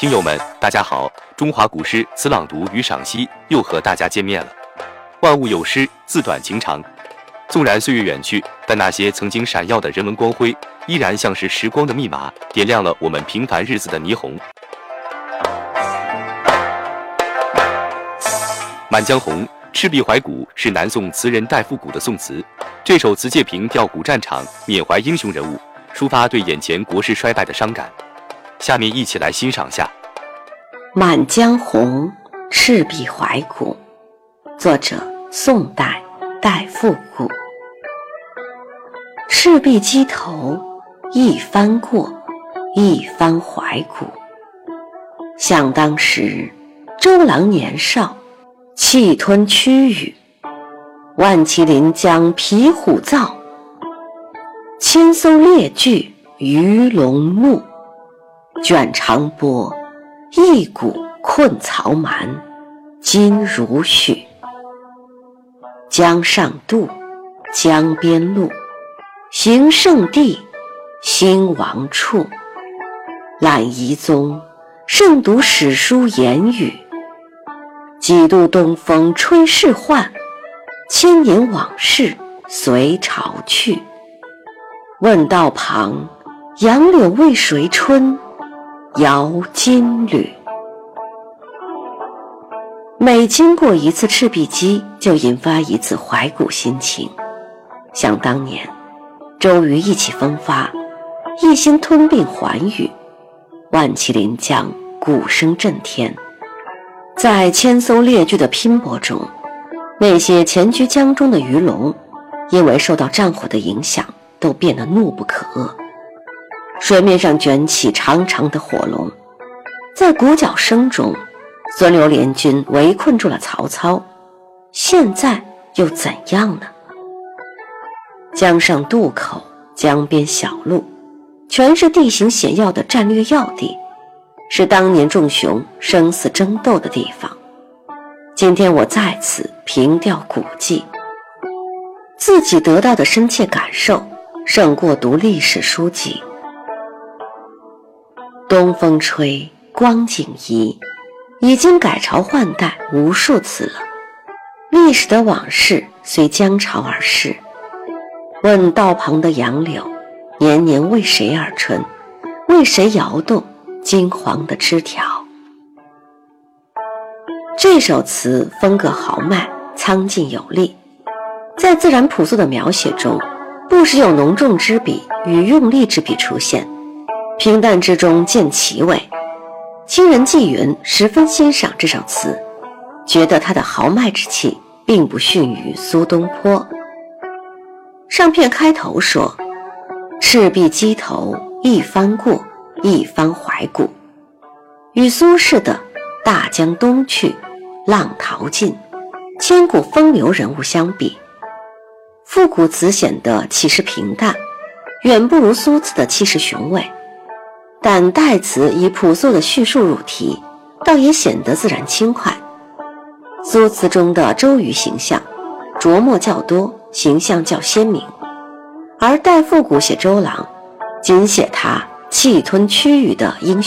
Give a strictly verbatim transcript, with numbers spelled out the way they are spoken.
听友们，大家好！中华古诗词朗读与赏析又和大家见面了。万物有诗，自短情长。纵然岁月远去，但那些曾经闪耀的人文光辉，依然像是时光的密码，点亮了我们平凡日子的霓虹。《满江红·赤壁怀古》是南宋词人戴复古的宋词。这首词借凭调古战场，缅怀英雄人物，抒发对眼前国势衰败的伤感。下面一起来欣赏下 《满江红·赤壁怀古》，作者宋代戴复古。赤壁矶头，一番过，一番怀古。想当时，周郎年少，气吞区域，万骑临江皮虎躁，千艘列炬鱼龙怒。卷长波，一股困曹瞒，今如许。江上渡，江边路，行胜地，兴亡处。览遗踪，胜读史书言语。几度东风吹世幻，千年往事随潮去。问道旁，杨柳为谁春？摇金缕。每经过一次赤壁矶，就引发一次怀古心情。想当年，周瑜意气风发，一心吞并寰宇，万骑临江，鼓声震天。在千艘列炬的拼搏中，那些潜居江中的鱼龙，因为受到战火的影响，都变得怒不可遏。水面上卷起长长的火龙，在鼓角声中，孙刘联军围困住了曹操。现在又怎样呢？江上渡口，江边小路，全是地形险要的战略要地，是当年众雄生死争斗的地方。今天我在此凭吊古迹，自己得到的深切感受，胜过读历史书籍。东风吹，光景移，已经改朝换代无数次了。历史的往事随江潮而逝。问道旁的杨柳，年年为谁而春？为谁摇动金黄的枝条？这首词风格豪迈，苍劲有力，在自然朴素的描写中，不时有浓重之笔与用力之笔出现，平淡之中见奇味。清人纪云十分欣赏这首词，觉得它的豪迈之气并不逊于苏东坡。上片开头说：赤壁矶头，一番过，一番怀古，与苏轼的大江东去，浪淘尽，千古风流人物相比，复古词显得气势平淡，远不如苏词的气势雄伟。但代词以朴素的叙述入题，倒也显得自然轻快。苏词中的周瑜形象琢磨较多，形象较鲜明，而戴复古写周郎，仅写他气吞区域的英雄